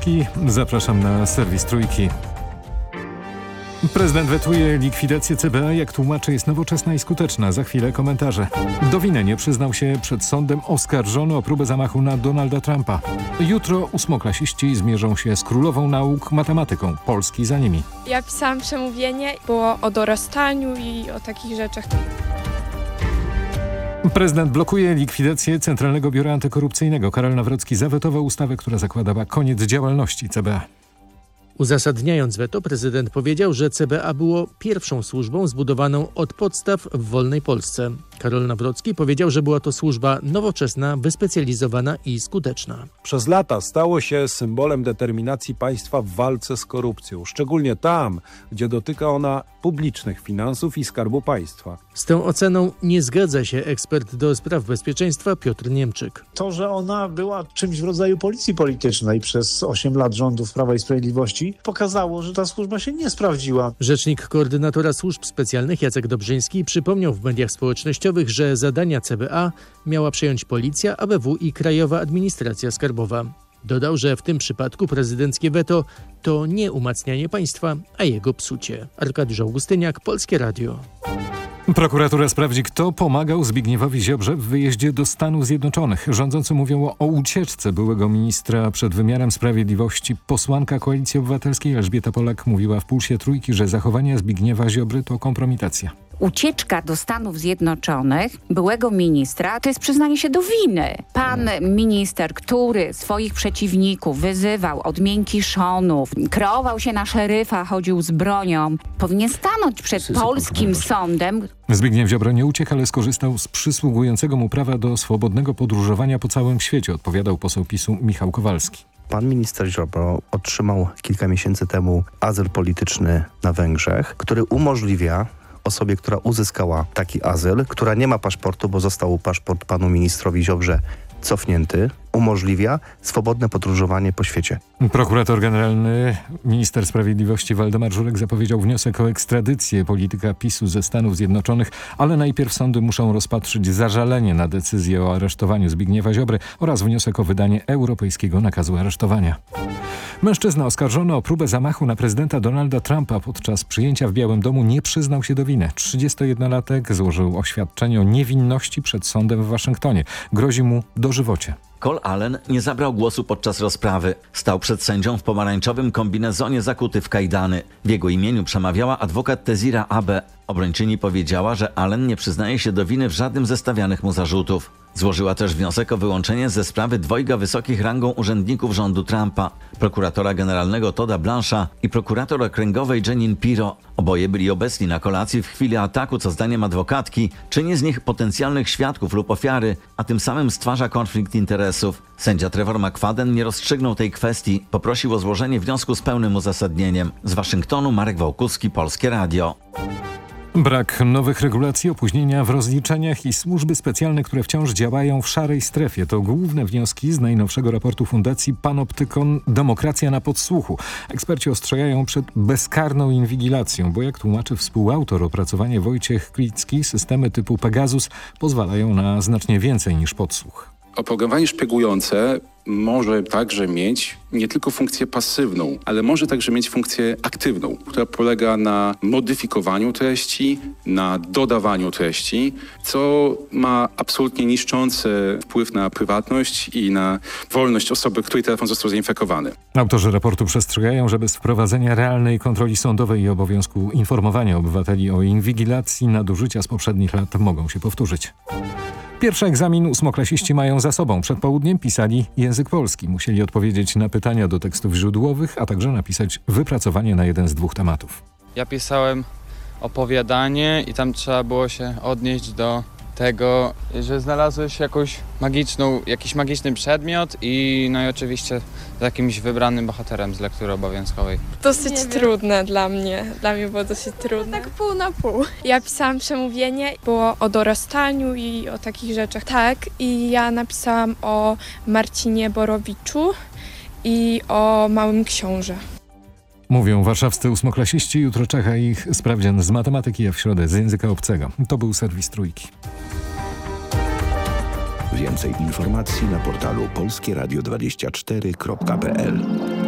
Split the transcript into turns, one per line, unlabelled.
Trójki. Zapraszam na serwis Trójki. Prezydent wetuje likwidację CBA, jak tłumaczy, jest nowoczesna i skuteczna. Za chwilę komentarze. Do winy nie przyznał się przed sądem oskarżony o próbę zamachu na Donalda Trumpa. Jutro ósmoklasiści zmierzą się z królową nauk matematyką. Polski za nimi.
Ja pisałam przemówienie, było o dorastaniu i o takich rzeczach.
Prezydent blokuje likwidację Centralnego Biura Antykorupcyjnego. Karol Nawrocki zawetował ustawę, która zakładała koniec działalności CBA.
Uzasadniając weto, prezydent powiedział, że CBA było pierwszą służbą zbudowaną od podstaw w wolnej Polsce. Karol Nawrocki powiedział, że była to służba nowoczesna, wyspecjalizowana i skuteczna.
Przez lata stało się symbolem determinacji państwa w walce z korupcją, szczególnie tam, gdzie dotyka ona publicznych finansów i Skarbu Państwa.
Z tą oceną nie zgadza się ekspert do spraw bezpieczeństwa Piotr Niemczyk.
To, że ona była czymś w rodzaju policji politycznej przez 8 lat rządów Prawa i Sprawiedliwości, pokazało, że ta służba się nie sprawdziła.
Rzecznik koordynatora służb specjalnych Jacek Dobrzyński przypomniał w mediach społecznościowych, że zadania CBA miała przejąć Policja, ABW i Krajowa Administracja Skarbowa. Dodał, że w tym przypadku prezydenckie weto to nie umacnianie państwa, a jego psucie. Arkadiusz Augustyniak, Polskie Radio.
Prokuratura sprawdzi, kto pomagał Zbigniewowi Ziobrze w wyjeździe do Stanów Zjednoczonych. Rządzący mówią o ucieczce byłego ministra przed wymiarem sprawiedliwości. Posłanka Koalicji Obywatelskiej Elżbieta Polak mówiła w Pulsie Trójki, że zachowanie Zbigniewa Ziobry to kompromitacja.
Ucieczka do Stanów Zjednoczonych byłego ministra to jest przyznanie się do winy. Pan minister, który swoich przeciwników wyzywał od miękiszonów, kreował się na szeryfa, chodził z bronią, powinien stanąć przed polskim sądem.
Zbigniew Ziobro nie uciekł, ale skorzystał z przysługującego mu prawa do swobodnego podróżowania po całym świecie, odpowiadał poseł PiS-u Michał Kowalski.
Pan minister Ziobro otrzymał kilka miesięcy temu azyl polityczny na Węgrzech, który umożliwia osobie, która uzyskała taki azyl, która nie ma paszportu, bo został paszport panu ministrowi Ziobrze cofnięty, umożliwia swobodne podróżowanie po świecie.
Prokurator generalny, minister sprawiedliwości Waldemar Żurek zapowiedział wniosek o ekstradycję polityka PiS-u ze Stanów Zjednoczonych, ale najpierw sądy muszą rozpatrzyć zażalenie na decyzję o aresztowaniu Zbigniewa Ziobry oraz wniosek o wydanie europejskiego nakazu aresztowania. Mężczyzna oskarżony o próbę zamachu na prezydenta Donalda Trumpa podczas przyjęcia w Białym Domu nie przyznał się do winy. 31-latek złożył oświadczenie o niewinności przed sądem w Waszyngtonie. Grozi mu dożywocie.
Cole Allen nie zabrał głosu podczas rozprawy. Stał przed sędzią w pomarańczowym kombinezonie zakuty w kajdany. W jego imieniu przemawiała adwokat Tezira Abe. Obrończyni powiedziała, że Allen nie przyznaje się do winy w żadnym ze stawianych mu zarzutów. Złożyła też wniosek o wyłączenie ze sprawy dwojga wysokich rangą urzędników rządu Trumpa. Prokuratora generalnego Todda Blancha i prokurator okręgowej Jeanine Pirro. Oboje byli obecni na kolacji w chwili ataku, co zdaniem adwokatki czyni z nich potencjalnych świadków lub ofiary, a tym samym stwarza konflikt interesów. Sędzia Trevor McFadden nie rozstrzygnął tej kwestii. Poprosił o złożenie wniosku z pełnym uzasadnieniem. Z Waszyngtonu Marek Wałkuski, Polskie Radio.
Brak nowych regulacji, opóźnienia w rozliczeniach i służby specjalne, które wciąż działają w szarej strefie. To główne wnioski z najnowszego raportu Fundacji Panoptykon Demokracja na podsłuchu. Eksperci ostrzegają przed bezkarną inwigilacją, bo jak tłumaczy współautor opracowania Wojciech Klicki, systemy typu Pegasus pozwalają na znacznie więcej niż podsłuch.
Oprogramowanie szpiegujące może także mieć nie tylko funkcję pasywną, ale może także mieć funkcję aktywną, która polega na modyfikowaniu treści, na dodawaniu treści, co ma absolutnie niszczący wpływ na prywatność i na wolność osoby, której telefon został zainfekowany.
Autorzy raportu przestrzegają, że bez wprowadzenia realnej kontroli sądowej i obowiązku informowania obywateli o inwigilacji nadużycia z poprzednich lat mogą się powtórzyć. Pierwszy egzamin ósmoklasiści mają za sobą. Przed południem pisali język polski. Musieli odpowiedzieć na pytania do tekstów źródłowych, a także napisać wypracowanie na jeden z 2 tematów.
Ja pisałem opowiadanie i tam trzeba było się odnieść do tego, że znalazłeś jakiś magiczny przedmiot i oczywiście z jakimś wybranym bohaterem z lektury obowiązkowej.
Dosyć trudne dla mnie. Dla mnie było dosyć trudne. Tak pół na pół. Ja pisałam przemówienie, było o dorastaniu i o takich rzeczach. Tak, i ja napisałam o Marcinie Borowiczu i o Małym Książę.
Mówią warszawscy ósmoklasiści. Jutro czeka ich sprawdzian z matematyki, a w środę z języka obcego. To był serwis Trójki.
Więcej informacji na portalu polskieradio24.pl.